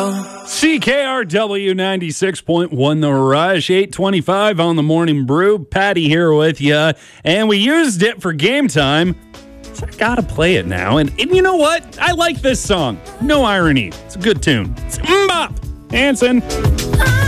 CKRW 96.1 The Rush, 825 on the Morning Brew. Patty here with you. And we used it for game time. So I gotta play it now. And you know what? I like this song. No irony. It's a good tune. It's Mbop. Hanson.